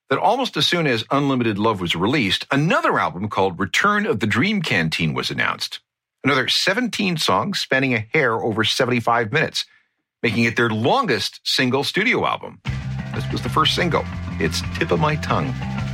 that almost as soon as Unlimited Love was released, another album called Return of the Dream Canteen was announced. Another 17 songs spanning a hair over 75 minutes, making it their longest single studio album. This was the first single. It's Tip of My Tongue.